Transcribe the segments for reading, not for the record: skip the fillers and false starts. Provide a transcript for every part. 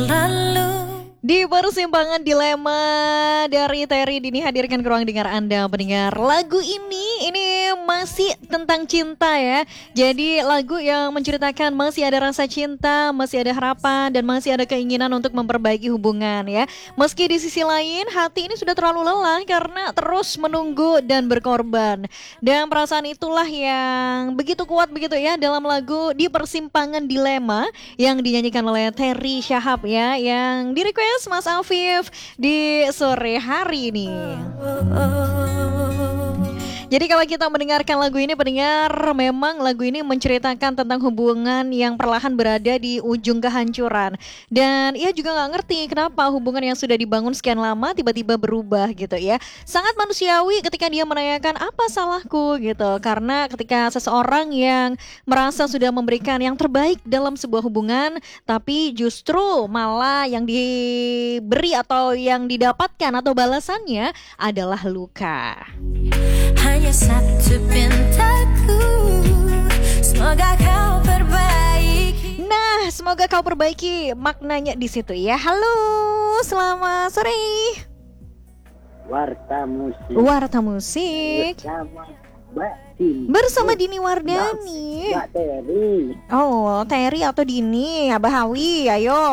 Di persimpangan dilema dari Terry Dini hadirkan ke ruang dengar Anda pendengar. Lagu ini masih tentang cinta ya. Jadi lagu yang menceritakan masih ada rasa cinta, masih ada harapan dan masih ada keinginan untuk memperbaiki hubungan ya. Meski di sisi lain hati ini sudah terlalu lelah karena terus menunggu dan berkorban. Dan perasaan itulah yang begitu kuat begitu ya dalam lagu Di Persimpangan Dilema yang dinyanyikan oleh Terry Syahab ya, yang di request Mas Afif di sore hari ini. Jadi kalau kita mendengarkan lagu ini pendengar, memang lagu ini menceritakan tentang hubungan yang perlahan berada di ujung kehancuran. Dan ia juga gak ngerti kenapa hubungan yang sudah dibangun sekian lama tiba-tiba berubah gitu ya. Sangat manusiawi ketika dia menanyakan apa salahku gitu. Karena ketika seseorang yang merasa sudah memberikan yang terbaik dalam sebuah hubungan, tapi justru malah yang diberi atau yang didapatkan atau balasannya adalah luka. Hanya satu pintaku, semoga kau perbaiki. Nah, semoga kau perbaiki maknanya di situ ya. Halo, selamat sore. Warta musik. Bersama Dini Wardani. Mbak Terry. Oh, Terry atau Dini, Abah Hawi, ayo.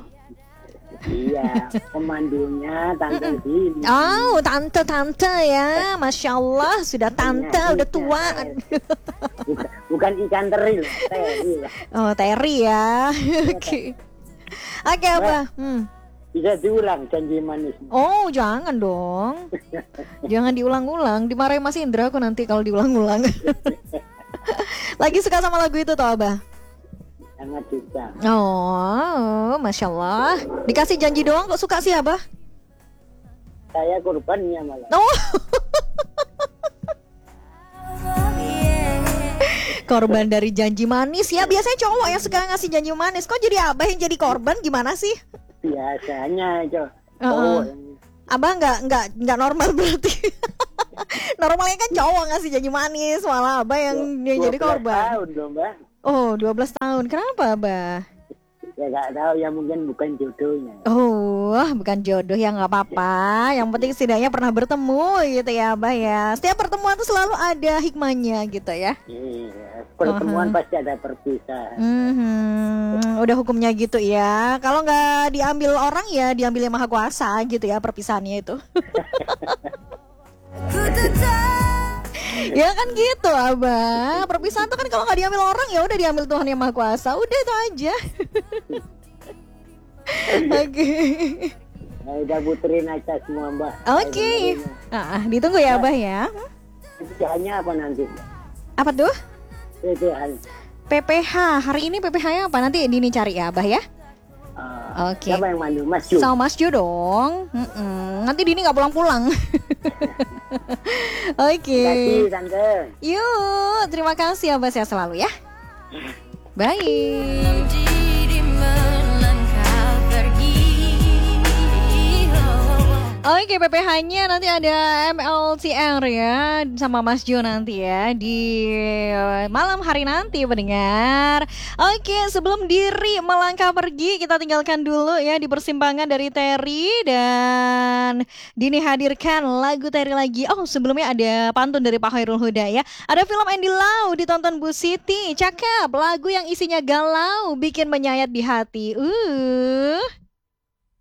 Iya, pemandunya Tante Dini. Oh, tante ya, Masya Allah, sudah tante, udah tua. Bukan ikan teri loh, Terry lah. Oh, Terry ya. Oke. Oke, Abah. Bisa diulang janji manis. Oh, jangan dong. Jangan diulang-ulang, dimarahin Mas Indra aku nanti kalau diulang-ulang. Lagi suka sama lagu itu toh, Abah? Sangat suka. Oh, Masya Allah. Dikasih janji doang kok suka sih Abah? Saya korbannya malah. Oh. Korban dari janji manis ya. Biasanya cowok yang suka ngasih janji manis. Kok jadi Abah yang jadi korban, gimana sih? Biasanya cowok. Abah nggak normal berarti. Normalnya kan cowok ngasih janji manis, malah Abah yang jadi korban. 12 tahun dong, Mbak. Oh, 12 tahun. Kenapa, Abah? Ya nggak tahu, ya mungkin bukan jodohnya. Oh, bukan jodoh ya, nggak apa-apa. Yang penting setidaknya pernah bertemu gitu ya, Abah ya. Setiap pertemuan tuh selalu ada hikmahnya gitu ya. Iya, pertemuan pasti ada perpisahan. Udah hukumnya gitu ya. Kalau nggak diambil orang ya diambil yang maha kuasa gitu ya perpisahannya itu. Ya kan gitu Abah. Perpisahan tuh kan kalau nggak diambil orang ya udah diambil Tuhan yang Maha Kuasa. Udah itu aja. Oke. Nah, udah puterin aja semua Mbak. Oke. Ditunggu ya Abah ya. PPH-nya apa nanti? Apa tuh? PPH. PPH. Hari ini PPH-nya apa? Nanti Dini cari ya Abah ya. Oke. Siapa yang mandu? Mas Jo? Sama Mas Jo dong. Nanti Dini nggak pulang-pulang. Oke. Terima kasih Tante. Yuk, terima kasih Abah, sehat selalu ya. Bye. Oke, PPH-nya nanti ada MLCR ya sama Mas Jo nanti ya di malam hari nanti pendengar. Oke, sebelum diri melangkah pergi kita tinggalkan dulu ya di Persimpangan dari Terry dan Dini hadirkan lagu Terry lagi. Oh, sebelumnya ada pantun dari Pak Khairul Huda ya. Ada film Andy Lau ditonton Bu Siti. Cakep, lagu yang isinya galau bikin menyayat di hati.